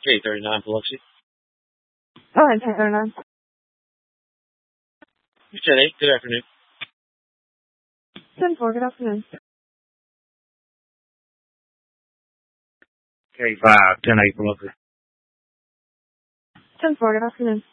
K39 Biloxi. Oh, and 1039. You said 8. Good afternoon. 10-4, good afternoon. K5, 10-8 Biloxi. 10-4, good afternoon.